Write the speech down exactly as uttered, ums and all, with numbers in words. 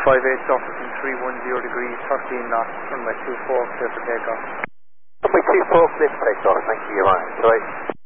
five eight surfacing three one zero degrees, thirteen knots, runway two four, clear for takeoff. Runway two four, clear for takeoff, thank you, you're right, sorry.